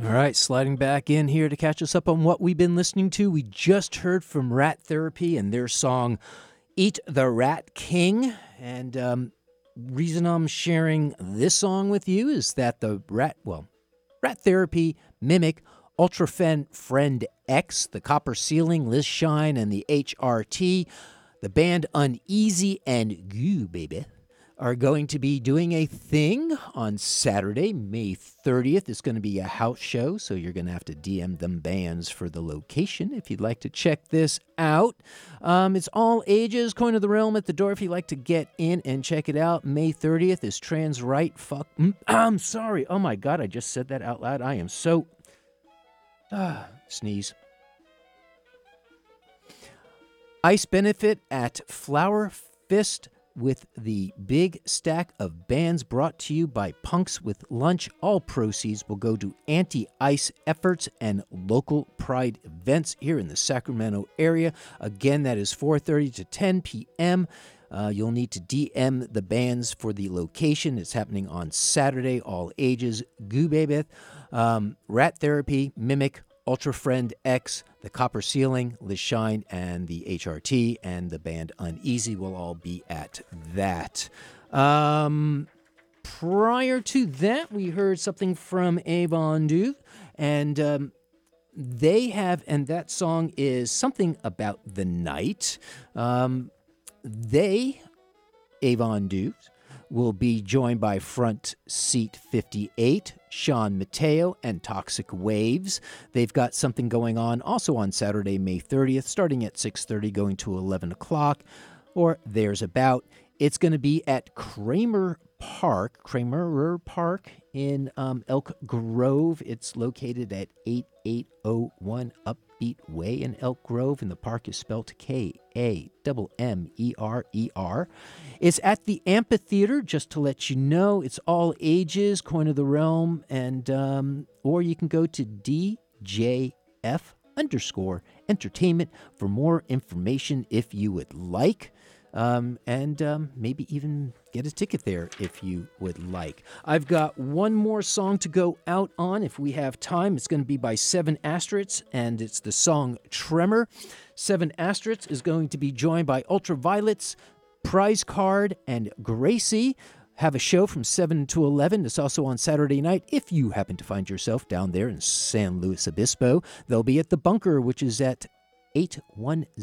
All right, sliding back in here to catch us up on what we've been listening to. We just heard from Rat Therapy and their song, Eat the Rat King. And reason I'm sharing this song with you is that the Rat Therapy, Mimic, Ultra Friend X, the Copper Ceiling, Liz Shine, and the HRT, the band Uneasy, and Goo Baby are going to be doing a thing on Saturday, May 30th. It's going to be a house show, so you're going to have to DM them bands for the location if you'd like to check this out. It's all ages, Coin of the Realm at the door if you'd like to get in and check it out. May 30th is Trans Right Fuck. I'm sorry. Oh my God, I just said that out loud. I am so... sneeze. Ice benefit at Flower Fist with the big stack of bands brought to you by Punks with Lunch. All proceeds will go to anti-ice efforts and local pride events here in the Sacramento area. Again, that is 4:30 to 10 p.m. You'll need to DM the bands for the location. It's happening on Saturday, all ages. Goo Baby, Rat Therapy, Mimic, Ultra Friend X, the Copper Ceiling, Liz Shine, and the HRT, and the band Uneasy will all be at that. Prior to that, we heard something from Avon Duke, and they have, and that song is Something About the Night. Avon Duke, will be joined by Front Seat 58, Sean Mateo, and Toxic Waves. They've got something going on also on Saturday, May 30th, starting at 6:30, going to 11 o'clock, or there's about. It's going to be at Kramer Park in Elk Grove. It's located at 8801 Upbeat Way in Elk Grove, and the park is spelled Kammerer. It's at the amphitheater, just to let you know. It's all ages, Coin of the Realm, and or you can go to DJF_entertainment for more information if you would like. And maybe even get a ticket there if you would like. I've got one more song to go out on if we have time. It's going to be by Seven Asterisks, and it's the song Tremor. Seven Asterisks is going to be joined by Ultraviolets, Prize Card, and Gracie. Have a show from 7 to 11. It's also on Saturday night. If you happen to find yourself down there in San Luis Obispo, they'll be at the Bunker, which is at 810